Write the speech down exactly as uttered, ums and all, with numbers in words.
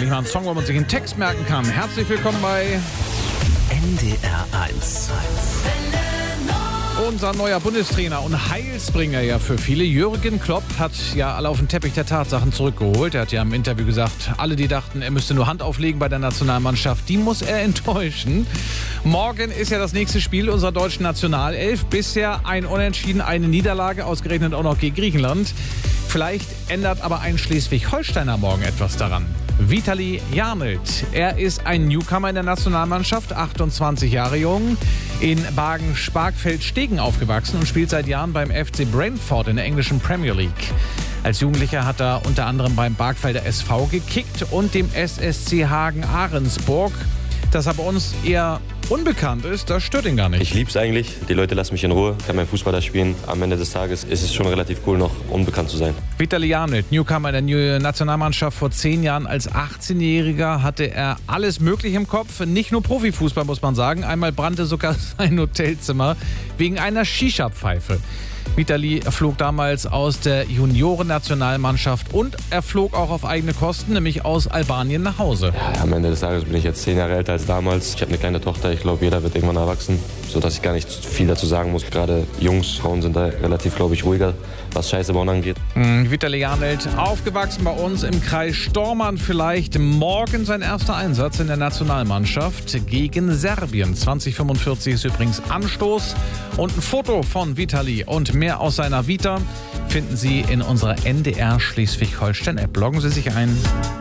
Endlich mal ein Song, wo man sich einen Text merken kann. Herzlich willkommen bei N D R eins. Unser neuer Bundestrainer und Heilsbringer ja für viele. Jürgen Klopp hat ja alle auf den Teppich der Tatsachen zurückgeholt. Er hat ja im Interview gesagt, alle, die dachten, er müsste nur Hand auflegen bei der Nationalmannschaft, die muss er enttäuschen. Morgen ist ja das nächste Spiel unserer deutschen Nationalelf. Bisher ein Unentschieden, eine Niederlage, ausgerechnet auch noch gegen Griechenland. Vielleicht ändert aber ein Schleswig-Holsteiner morgen etwas daran. Vitali Janelt, er ist ein Newcomer in der Nationalmannschaft, achtundzwanzig Jahre jung, in Bargen-Sparkfeld-Stegen aufgewachsen und spielt seit Jahren beim F C Brentford in der englischen Premier League. Als Jugendlicher hat er unter anderem beim Barkfelder S V gekickt und dem S S C Hagen-Ahrensburg. Dass er bei uns eher unbekannt ist, das stört ihn gar nicht. Ich lieb's eigentlich. Die Leute lassen mich in Ruhe. Ich kann meinen Fußball da spielen. Am Ende des Tages ist es schon relativ cool, noch unbekannt zu sein. Vitali Janelt, Newcomer in der Nationalmannschaft vor zehn Jahren. Als achtzehnjähriger hatte er alles Mögliche im Kopf. Nicht nur Profifußball, muss man sagen. Einmal brannte sogar sein Hotelzimmer wegen einer Shisha-Pfeife. Vitali flog damals aus der Junioren-Nationalmannschaft und er flog auch auf eigene Kosten, nämlich aus Albanien nach Hause. Ja, am Ende des Tages bin ich jetzt zehn Jahre älter als damals. Ich habe eine kleine Tochter, ich glaube, jeder wird irgendwann erwachsen, sodass ich gar nicht viel dazu sagen muss. Gerade Jungs, Frauen sind da relativ, glaube ich, ruhiger, was Scheiße bauen angeht. Mhm, Vitali Janelt, aufgewachsen bei uns im Kreis Stormarn, vielleicht morgen sein erster Einsatz in der Nationalmannschaft gegen Serbien. zwanzig fünfundvierzig ist übrigens Anstoß und ein Foto von Vitali und mehr aus seiner Vita finden Sie in unserer N D R Schleswig-Holstein-App. Loggen Sie sich ein.